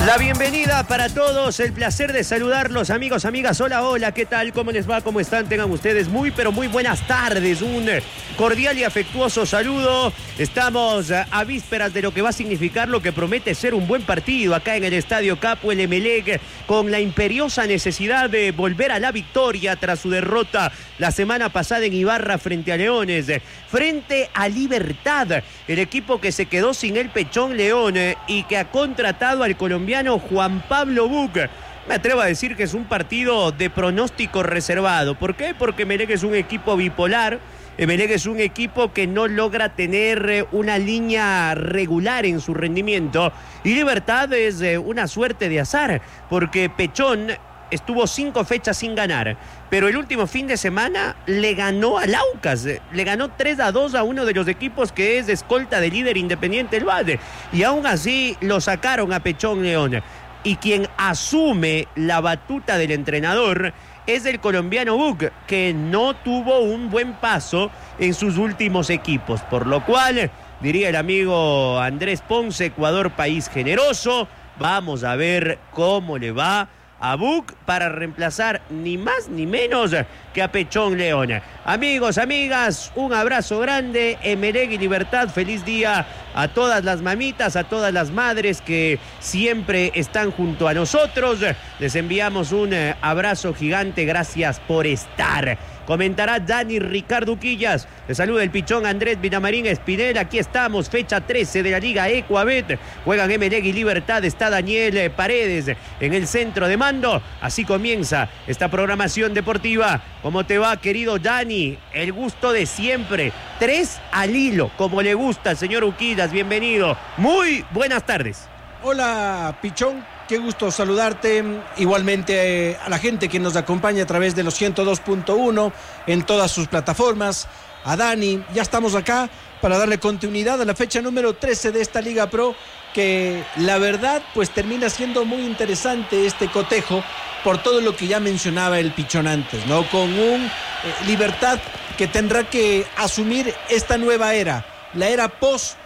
La bienvenida para todos, el placer de saludarlos, amigos, amigas. Hola, hola, ¿qué tal? ¿Cómo les va? ¿Cómo están? Tengan ustedes muy, pero muy buenas tardes. Un cordial y afectuoso saludo. Estamos a vísperas de lo que va a significar lo que promete ser un buen partido acá en el Estadio Capo, el Emelec, con la imperiosa necesidad de volver a la victoria tras su derrota la semana pasada en Ibarra frente a Leones. Frente a Libertad, el equipo que se quedó sin el Pechón León y que ha contratado al colombiano Juan Pablo Buc. Me atrevo a decir que es un partido de pronóstico reservado. ¿Por qué? Porque Emelec es un equipo bipolar. Emelec es un equipo que no logra tener una línea regular en su rendimiento. Y Libertad es una suerte de azar, porque Pechón estuvo 5 fechas sin ganar, pero el último fin de semana le ganó al Aucas, le ganó 3-2 a uno de los equipos que es escolta de líder Independiente del Valle, y aún así lo sacaron a Pechón León. Y quien asume la batuta del entrenador es el colombiano Buc, que no tuvo un buen paso en sus últimos equipos, por lo cual, diría el amigo Andrés Ponce, Ecuador, país generoso, vamos a ver cómo le va a Buc para reemplazar ni más ni menos que a Pechón León. Amigos, amigas, un abrazo grande, Emelec y Libertad, feliz día a todas las mamitas, a todas las madres que siempre están junto a nosotros. Les enviamos un abrazo gigante, gracias por estar. Comentará Dani Ricardo Uquillas. Le saluda el pichón Andrés Vinamarín Espinel. Aquí estamos, fecha 13 de la Liga Ecuabet. Juegan Emelec y Libertad. Está Daniel Paredes en el centro de mando. Así comienza esta programación deportiva. ¿Cómo te va, querido Dani? El gusto de siempre. 3 al hilo, como le gusta al señor Uquillas. Bienvenido. Muy buenas tardes. Hola, pichón. Qué gusto saludarte, igualmente a la gente que nos acompaña a través de los 102.1 en todas sus plataformas, a Dani, ya estamos acá para darle continuidad a la fecha número 13 de esta Liga Pro, que la verdad pues termina siendo muy interesante este cotejo por todo lo que ya mencionaba el pichón antes, ¿no? Con un Libertad que tendrá que asumir esta nueva era, la era post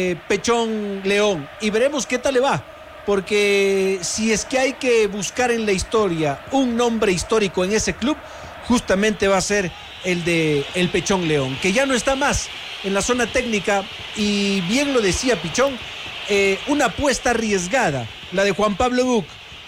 Pechón León, y veremos qué tal le va. Porque si es que hay que buscar en la historia un nombre histórico en ese club, justamente va a ser el de el Pechón León, que ya no está más en la zona técnica, y bien lo decía Pichón, una apuesta arriesgada, la de Juan Pablo Buc,